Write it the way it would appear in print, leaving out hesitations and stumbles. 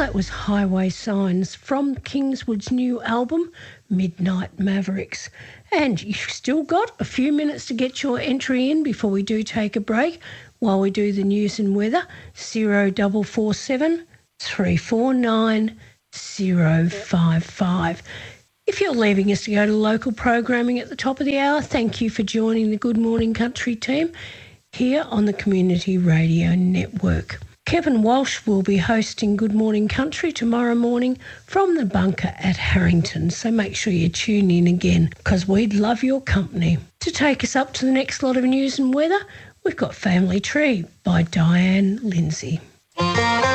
that was Highway Signs from Kingswood's new album, Midnight Mavericks. And you've still got a few minutes to get your entry in before we do take a break. While we do the news and weather, 0447 349 055. If you're leaving us to go to local programming at the top of the hour, thank you for joining the Good Morning Country team here on the Community Radio Network. Kevin Walsh will be hosting Good Morning Country tomorrow morning from the bunker at Harrington, so make sure you tune in again because we'd love your company. To take us up to the next lot of news and weather, we've got Family Tree by Diane Lindsay.